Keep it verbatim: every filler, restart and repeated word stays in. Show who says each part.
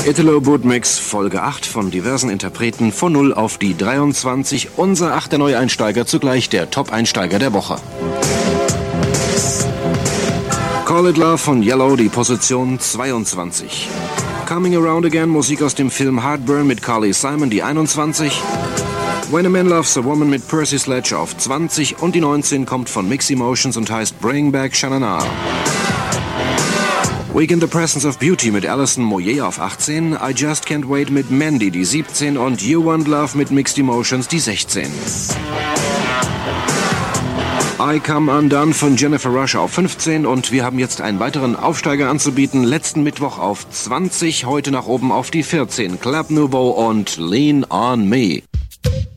Speaker 1: Italo Bootmix, Folge acht von diversen Interpreten von null auf die dreiundzwanzig. Unser achter Neueinsteiger, zugleich der Top-Einsteiger der Woche. Call It Love von Yellow, die Position zweiundzwanzig. Coming Around Again, Musik aus dem Film Heartburn mit Carly Simon, die einundzwanzig. When a Man Loves a Woman mit Percy Sledge auf zwanzig und die neunzehn kommt von Mixed Emotions und heißt Bring Back Sha-Na-Na. Week in the Presence of Beauty mit Alison Moyet auf achtzehn, I Just Can't Wait mit Mandy, die siebzehn und You Want Love mit Mixed Emotions, die sechzehn. I Come Undone von Jennifer Rush auf fünfzehn und wir haben jetzt einen weiteren Aufsteiger anzubieten. Letzten Mittwoch auf zwanzig, heute nach oben auf die vierzehn. Club Nouveau und Lean on Me.